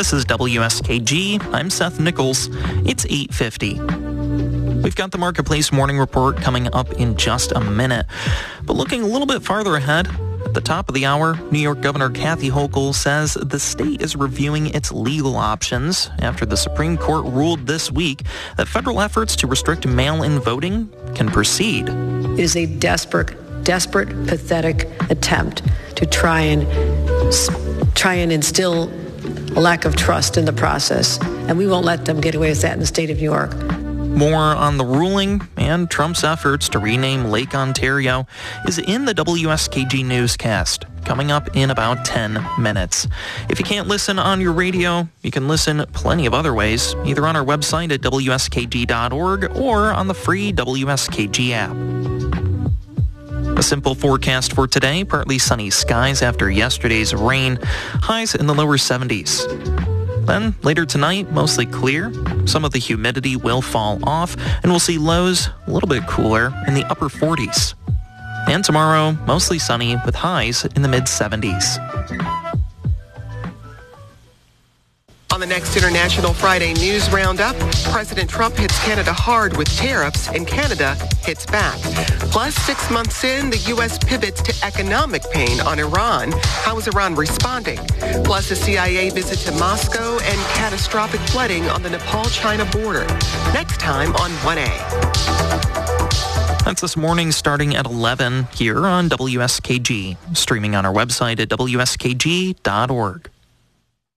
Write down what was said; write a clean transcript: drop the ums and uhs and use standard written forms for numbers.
This is WSKG. I'm Seth Nichols. It's 8:50. We've got the Marketplace Morning Report coming up in just a minute. But looking a little bit farther ahead, at the top of the hour, New York Governor Kathy Hochul says the state is reviewing its legal options after the Supreme Court ruled this week that federal efforts to restrict mail-in voting can proceed. It is a desperate, pathetic attempt to try and instill a lack of trust in the process, and we won't let them get away with that in the state of New York. More on the ruling and Trump's efforts to rename Lake Ontario is in the WSKG newscast, coming up in about 10 minutes. If you can't listen on your radio, you can listen plenty of other ways, either on our website at WSKG.org or on the free WSKG app. A simple forecast for today, partly sunny skies after yesterday's rain, highs in the lower 70s. Then, later tonight, mostly clear. Some of the humidity will fall off, and we'll see lows a little bit cooler in the upper 40s. And tomorrow, mostly sunny with highs in the mid-70s. On the next International Friday News Roundup, President Trump hits Canada hard with tariffs, and Canada hits back. Plus, 6 months in, the U.S. pivots to economic pain on Iran. How is Iran responding? Plus, a CIA visit to Moscow and catastrophic flooding on the Nepal-China border. Next time on 1A. That's this morning starting at 11 here on WSKG, streaming on our website at WSKG.org.